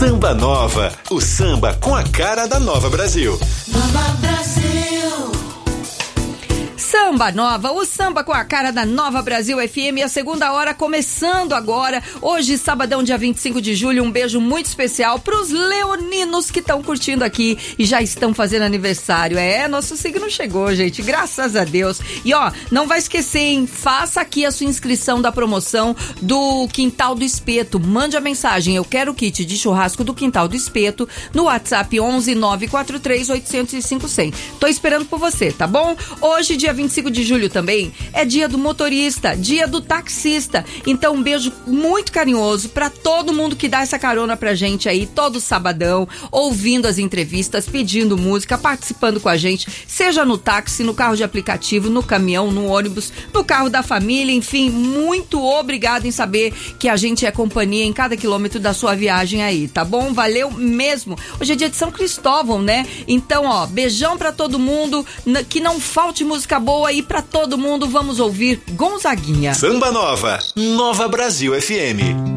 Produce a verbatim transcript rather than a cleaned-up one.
Samba Nova, o samba com a cara da Nova Brasil. Nova Brasil. Samba Nova, o samba com a cara da Nova Brasil F M, a segunda hora começando agora. Hoje, sabadão, dia vinte e cinco de julho, um beijo muito especial pros leoninos que estão curtindo aqui e já estão fazendo aniversário. É, nosso signo chegou, gente, graças a Deus. E ó, não vai esquecer, hein? Faça aqui a sua inscrição da promoção do Quintal do Espeto. Mande a mensagem, eu quero o kit de churrasco do Quintal do Espeto, no WhatsApp onze nove quatro três oito zero cinco zero zero. Tô esperando por você, tá bom? Hoje, dia vinte e cinco de julho também, é dia do motorista, dia do taxista. Então, um beijo muito carinhoso pra todo mundo que dá essa carona pra gente aí, todo sabadão, ouvindo as entrevistas, pedindo música, participando com a gente, seja no táxi, no carro de aplicativo, no caminhão, no ônibus, no carro da família, enfim, muito obrigado em saber que a gente é companhia em cada quilômetro da sua viagem aí, tá bom? Valeu mesmo. Hoje é dia de São Cristóvão, né? Então, ó, beijão pra todo mundo, que não falte música boa aí pra todo mundo. Vamos ouvir Gonzaguinha. Samba Nova, Nova Brasil F M.